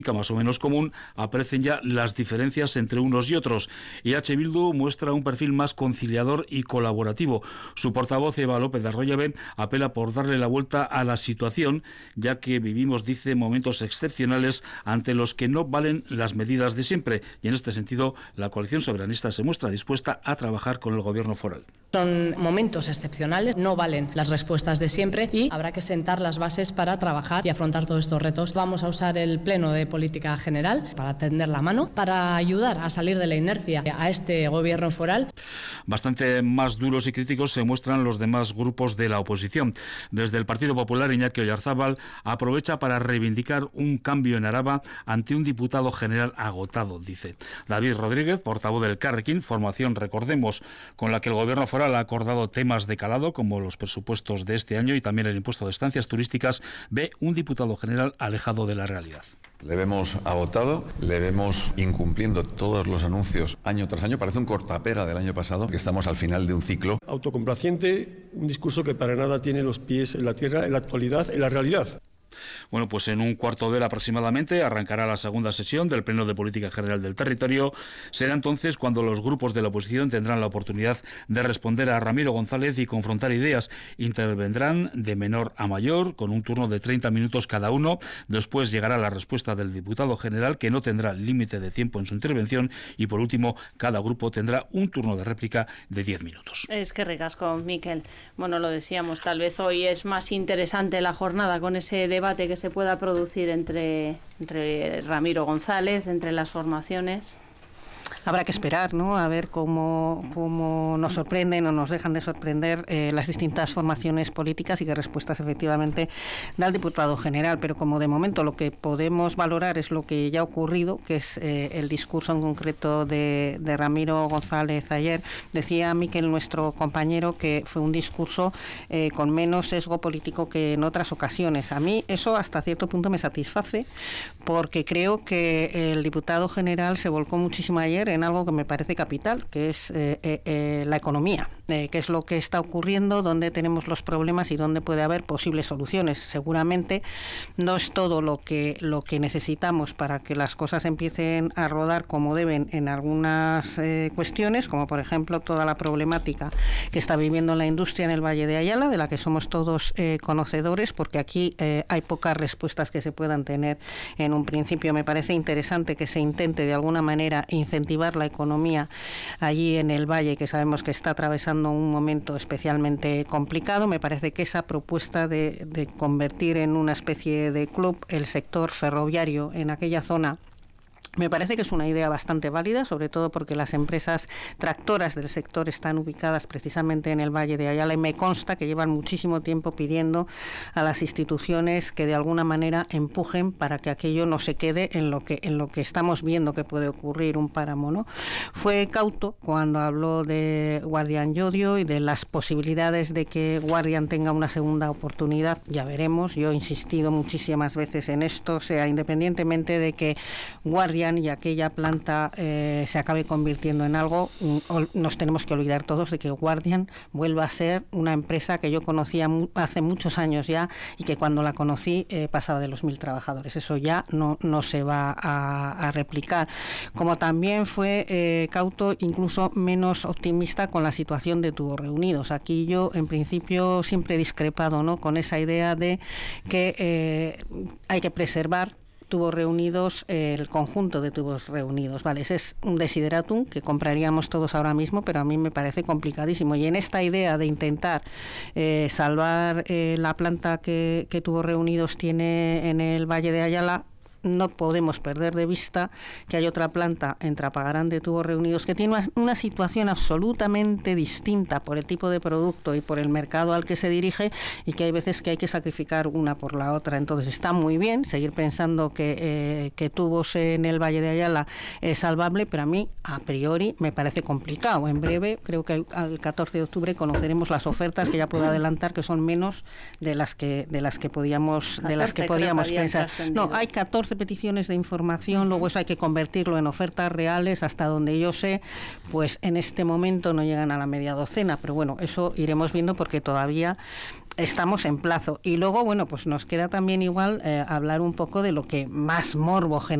más o menos común, aparecen ya las diferencias entre unos y otros. EH Bildu muestra un perfil más conciliador y colaborativo. Su portavoz, Eva López de Arroyabe, apela por darle la vuelta a la situación, ya que vivimos, dice, momentos excepcionales ante los que no valen las medidas de siempre. Y en este sentido, la coalición soberanista se muestra dispuesta a trabajar con el gobierno foral. Son momentos excepcionales, no valen las respuestas de siempre y habrá que sentar las bases para trabajar y afrontar todos estos retos. Vamos a usar el Pleno de Política General para tender la mano, para ayudar a salir de la inercia a este gobierno foral. Bastante más duros y críticos se muestran los demás grupos de la oposición. Desde el Partido Popular, Iñaki Oyarzábal aprovecha para reivindicar un cambio en Araba ante un diputado general agotado, dice. David Rodríguez, portavoz del Carrequín, formación, recordemos, con la que el gobierno foral ha acordado temas de calado como los presupuestos de este año y también el impuesto de estancias turísticas, ve un diputado general alejado de la realidad. Le vemos agotado, le vemos incumpliendo todos los anuncios año tras año. Parece un cortapera del año pasado, que estamos al final de un ciclo. Autocomplaciente, un discurso que para nada tiene los pies en la tierra, en la actualidad, en la realidad. Bueno, pues en un cuarto de hora aproximadamente arrancará la segunda sesión del Pleno de Política General del Territorio. Será entonces cuando los grupos de la oposición tendrán la oportunidad de responder a Ramiro González y confrontar ideas. Intervendrán de menor a mayor, con un turno de 30 minutos cada uno. Después llegará la respuesta del diputado general, que no tendrá límite de tiempo en su intervención. Y por último, cada grupo tendrá un turno de réplica de 10 minutos. Es que ricasco, Miquel. Bueno, lo decíamos, tal vez hoy es más interesante la jornada con ese debate que se pueda producir entre Ramiro González, entre las formaciones. Habrá que esperar, ¿no?, a ver cómo nos sorprenden o nos dejan de sorprender las distintas formaciones políticas y qué respuestas efectivamente da el diputado general. Pero como de momento lo que podemos valorar es lo que ya ha ocurrido, que es el discurso en concreto de Ramiro González ayer. Decía Miquel, nuestro compañero, que fue un discurso con menos sesgo político que en otras ocasiones. A mí eso hasta cierto punto me satisface, porque creo que el diputado general se volcó muchísimo ayer en algo que me parece capital, que es la economía, qué es lo que está ocurriendo, dónde tenemos los problemas y dónde puede haber posibles soluciones. Seguramente no es todo lo que necesitamos para que las cosas empiecen a rodar como deben en algunas cuestiones, como por ejemplo toda la problemática que está viviendo la industria en el Valle de Ayala, de la que somos todos conocedores, porque aquí hay pocas respuestas que se puedan tener en un principio. Me parece interesante que se intente de alguna manera incentivar la economía allí en el valle, que sabemos que está atravesando un momento especialmente complicado. Me parece que esa propuesta de convertir en una especie de club el sector ferroviario en aquella zona, me parece que es una idea bastante válida, sobre todo porque las empresas tractoras del sector están ubicadas precisamente en el Valle de Ayala y me consta que llevan muchísimo tiempo pidiendo a las instituciones que de alguna manera empujen para que aquello no se quede en lo que estamos viendo que puede ocurrir, un páramo, ¿no? Fue cauto cuando habló de Guardian Llodio y de las posibilidades de que Guardian tenga una segunda oportunidad. Ya veremos, yo he insistido muchísimas veces en esto, o sea, independientemente de que Guardian y aquella planta se acabe convirtiendo en algo, nos tenemos que olvidar todos de que Guardian vuelva a ser una empresa que yo conocía hace muchos años ya y que cuando la conocí pasaba de los 1.000 trabajadores. Eso ya no se va a replicar. Como también fue cauto, incluso menos optimista con la situación de Tubos Reunidos. Aquí yo en principio siempre he discrepado, ¿no?, con esa idea de que hay que preservar Tubos Reunidos, el conjunto de Tubos Reunidos, vale, ese es un desideratum que compraríamos todos ahora mismo, pero a mí me parece complicadísimo. Y en esta idea de intentar salvar la planta que Tubos Reunidos tiene en el Valle de Ayala, no podemos perder de vista que hay otra planta en Trapagarán de Tubos Reunidos que tiene una situación absolutamente distinta por el tipo de producto y por el mercado al que se dirige, y que hay veces que hay que sacrificar una por la otra. Entonces está muy bien seguir pensando que Tubos en el Valle de Ayala es salvable, pero a mí a priori me parece complicado. En breve, creo que al 14 de octubre conoceremos las ofertas, que ya puedo adelantar que son menos de las que podíamos pensar. No, hay 14 peticiones de información, luego eso hay que convertirlo en ofertas reales. Hasta donde yo sé, pues en este momento no llegan a la media docena, pero bueno, eso iremos viendo porque todavía estamos en plazo. Y luego, bueno, pues nos queda también igual hablar un poco de lo que más morbo genera